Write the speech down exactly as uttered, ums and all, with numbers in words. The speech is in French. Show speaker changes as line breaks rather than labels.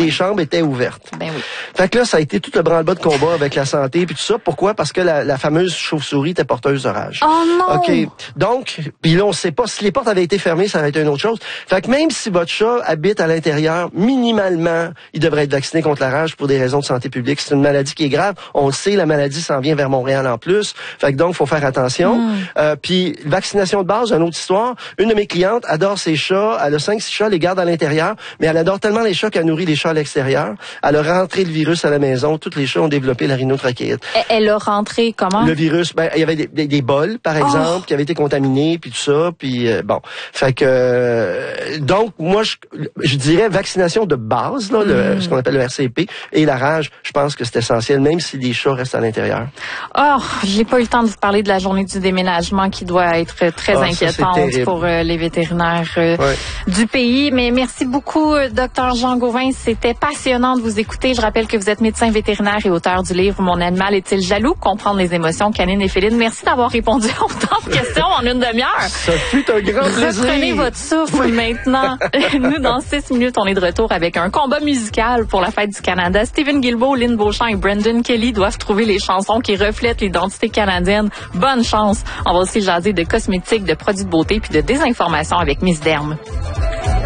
des chambres étaient ouvertes.
Ben oui.
Fait que là, ça a été tout le branle-bas de combat avec la santé puis tout ça. Pourquoi? Parce que la, la fameuse chauve-souris était porteuse de rage.
Oh non!
OK. Donc, puis là, on sait pas, si les portes avaient été fermées, ça aurait été une autre chose. Fait que même si votre chat habite à l'intérieur, minimalement, il devrait être vacciné contre la rage pour des raisons de santé publique. C'est une maladie qui est grave. On le sait, la maladie s'en vient vers Montréal en plus. Fait que donc, faut faire attention. Mm. Euh, puis, vaccination de base, une autre histoire. Une de mes clientes adore ses chats. Elle a cinq, six chats, les garde à l'intérieur. Mais elle adore tellement les chats qu'elle nourrit les chats à l'extérieur. Elle a rentré le virus à la maison. Tous les chats ont développé la rhinotrachéite.
Elle a rentré comment?
Le virus, ben, il y avait des, des, des bols, par exemple, oh. qui avaient été contaminés, puis tout ça. Puis, euh, bon. Fait que, euh, donc, moi, je, je dirais vaccination de base, là, mm. le, ce qu'on appelle le R C P. Et la rage, je pense que c'est essentiel, même si les chats restent à l'intérieur.
Oh, j'ai pas eu le temps de vous parler de la journée du déménagement qui doit être très oh, inquiétante ça, pour euh, les vétérinaires euh, ouais. du pays. Mais merci beaucoup, docteur Jean Gauvin. C'était passionnant de vous écouter. Je rappelle que vous êtes médecin vétérinaire et auteur du livre « Mon animal est-il jaloux? Comprendre les émotions canines et félines ». Merci d'avoir répondu à autant de questions en une demi-heure.
Ça fut un grand plaisir.
Reprenez votre souffle oui. maintenant. Nous, dans six minutes, on est de retour avec un combat musical pour la Fête du Canada. Steven Guilbeault, Lynn Beauchamp et Brendan Kelly doivent trouver les chansons qui reflètent l'identité canadienne. Bonne chance. On va aussi jaser de cosmétiques, de produits de beauté puis de désinformation avec Miss Derme.